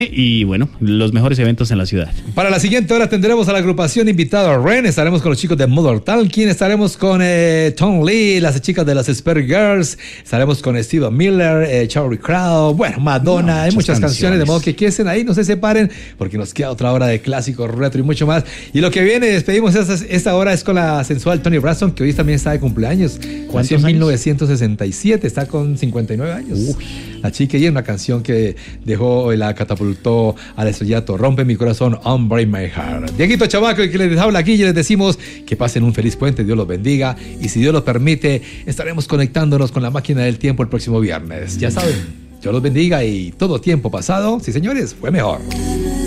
y bueno, los mejores eventos en la ciudad. Para la siguiente hora tendremos a la agrupación invitada Ren, estaremos con los chicos de Mother Talking, estaremos con Tom Lee, las chicas de las Spirit Girls, estaremos con Steve Miller, Charlie Crow, bueno, Madonna, hay muchas canciones, de modo que queden ahí, no se separen, porque nos queda otra hora de clásicos retro y mucho más. Y lo que viene, despedimos esta hora es con la sensual Toni Braxton, que hoy también está de cumpleaños. ¿Cuántos en años? 1967, está con 59 años. La chica, y es una canción que dejó, la catapultó al estrellato, Rompe mi corazón, Unbreak My Heart. Dieguito Chamaco, el que les habla aquí, y les decimos que pasen un feliz puente, Dios los bendiga, y si Dios los permite, estaremos conectándonos con la máquina del tiempo el próximo viernes. Ya saben, Dios los bendiga y todo tiempo pasado, sí señores, fue mejor.